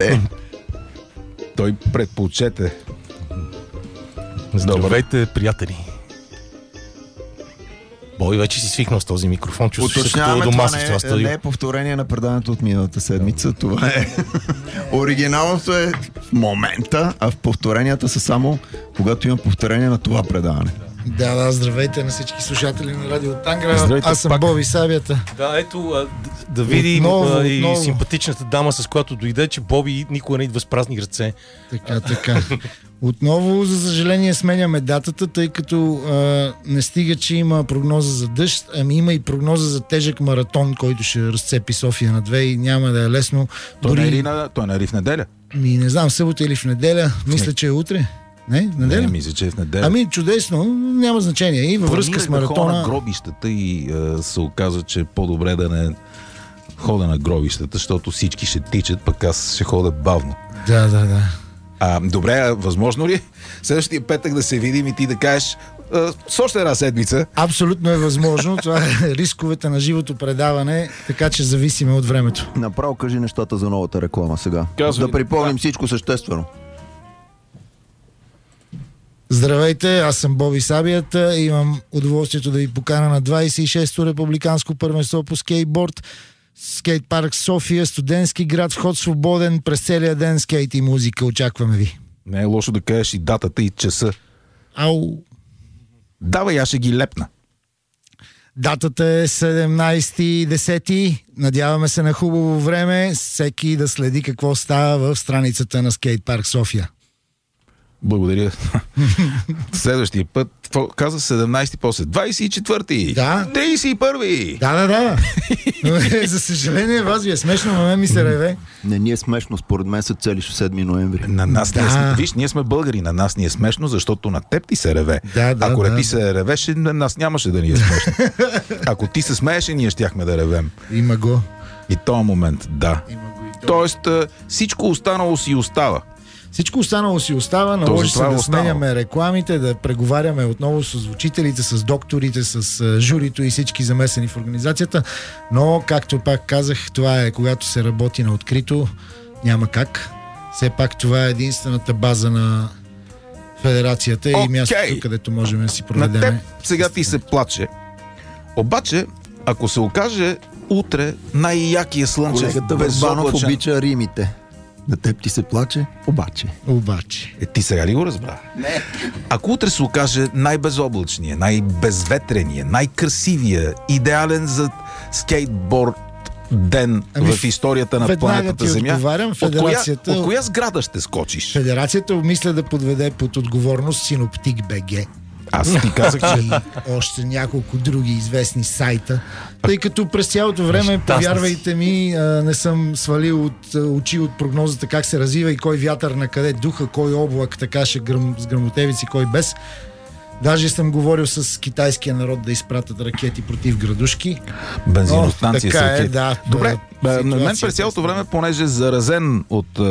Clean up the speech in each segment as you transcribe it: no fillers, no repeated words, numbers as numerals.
Той предпочете. Здравейте, приятели. Бой, вече си свикнал с този микрофон. Чувстваш се като дома си в това студио. Не е повторение на предаването от миналата седмица. Това е. Оригиналното е в момента, а в повторенията са само когато има повторение на това предаване. Да, здравейте на всички слушатели на Радио Тангра. Здравейте, аз съм пак. Боби Сабията. Да, ето, да видим и симпатичната дама, с която дойде, че Боби никога не идва с празни ръце. Така. Отново, за съжаление, сменяме датата, тъй като не стига, че има прогноза за дъжд, ами има и прогноза за тежък маратон, който ще разцепи София на две и няма да е лесно. Той не е ли в неделя? Не знам, събота или в неделя. Мисля, че е утре. Не, неделя? Не, мисля, че е в неделя. Ами чудесно, няма значение. И във връзка с маратона... на гробищата и се оказа, че е по-добре да не хода на гробищата, защото всички ще тичат, пък аз ще ходя бавно. Да. Добре, възможно ли следващия петък да се видим и ти да кажеш с още една седмица? Абсолютно е възможно. Това е рисковете на живото предаване, така че зависиме от времето. Направо кажи нещата за новата реклама сега. Да припомним всичко съществено. Здравейте, аз съм Боби Сабията. Имам удоволствието да ви покана на 26-то републиканско първенство по скейтборд. Скейт парк София, студентски град, вход свободен, през целия ден скейт и музика. Очакваме ви. Не е лошо да кажеш и датата и часа. Ау! Давай, аз ще ги лепна. Датата е 17.10. Надяваме се на хубаво време. Всеки да следи какво става в страницата на Скейт парк София. Благодаря. Следващия път каза 17-ти, после 24-ти, Да. 31-и. Да. За съжаление, вас ви е смешно, но ми се реве. Не ни е смешно, според мен се целиш 7 ноември. На нас виж, ние сме българи, на нас ни е смешно, защото на теб ти се реве. Ако не ти се ревеше, на нас нямаше да ни е смешно. Ако ти се смееше, ние щяхме да ревем. Има го. И този момент, да. Има го и Тоест, всичко останало си остава. Всичко останало си остава, наложи се да сменяме рекламите, да преговаряме отново с учителите, с докторите, с журито и всички замесени в организацията, но, както пак казах, това е когато се работи на открито, няма как. Все пак това е единствената база на федерацията и мястото, където можем да си проведем. На теб сега ти се плаче. Обаче, ако се окаже утре най-якия слънчев Колегата Върбанов безоблачен... обича римите. На теб ти се плаче, обаче. Ти сега ли го разбра? Не. Ако утре се окаже най-безоблачния, най-безветрения, най-красивия, идеален за скейтборд ден в историята на планетата Земя, от коя сграда ще скочиш? Федерацията обмисля да подведе под отговорност Синоптик БГ. Аз ти казах, че... И още няколко други известни сайта. Тъй като през цялото време, повярвайте ми, не съм свалил от очи от прогнозата как се развива и кой вятър на къде духа, кой облак така ще с гръмотевици, кой без. Даже съм говорил с китайския народ да изпратят ракети против градушки. Бензиностанция с ракети. Да, добре, на мен през цялото време, понеже заразен от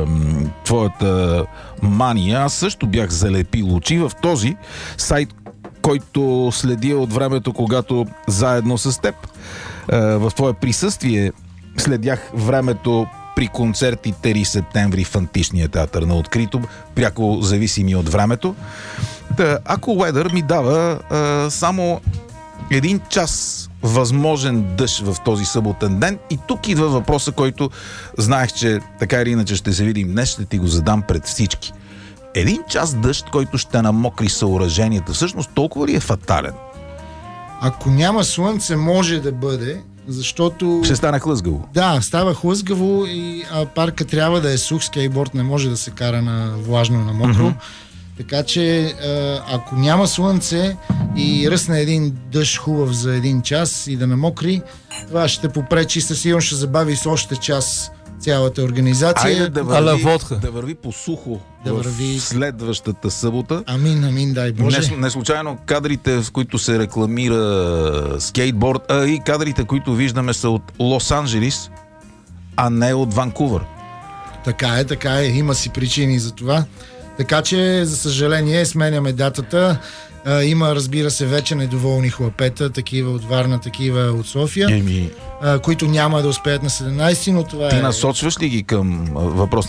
твоята мания, аз също бях залепил очи в този сайт, който следи от времето, когато заедно с теб в твое присъствие следях времето при концерти 3 септември в Античния театър на открито, пряко зависими от времето. AccuWeather ми дава само 1 час възможен дъжд в този съботен ден и тук идва въпроса, който знаех, че така или иначе ще се видим днес, ще ти го задам пред всички. 1 час дъжд, който ще намокри съоръженията, всъщност толкова ли е фатален? Ако няма слънце, може да бъде, защото... Ще стане хлъзгаво. Да, става хлъзгаво и парка трябва да е сух, скейтборд не може да се кара на влажно, на мокро. Така че, ако няма слънце и ръсне един дъжд хубав за 1 час и да намокри, това ще попречи, със сигурно ще забави с още час цялата организация. Айде да върви по сухо в следващата събота. Амин, дай Боже. Не случайно кадрите, в които се рекламира скейтборд, и кадрите, които виждаме, са от Лос-Анджелис, а не от Ванкувър. Така е. Има си причини за това. Така че, за съжаление, сменяме датата. Има, разбира се, вече недоволни хлапета, такива от Варна, такива от София, които няма да успеят на 17, но това Ти насочваш ли ги към въпрос